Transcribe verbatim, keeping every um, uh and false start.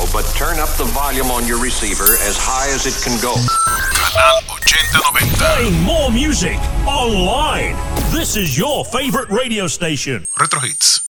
but turn up the volume on your receiver as high as it can go. Canal ochenta noventa. Playing more music online. This is your favorite radio station. Retro Hits.